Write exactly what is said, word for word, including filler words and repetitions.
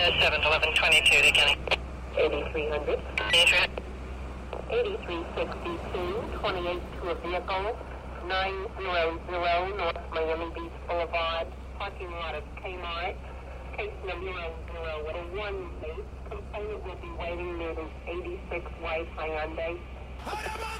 seven eleven twenty-two to Kenny. eighty-three hundred. eighty-three sixty-two, twenty-eight to a vehicle, nine hundred North Miami Beach Boulevard, parking lot of Kmart, case number zero zero one eight. Complainant will be waiting near the eighty-six White Hyundai.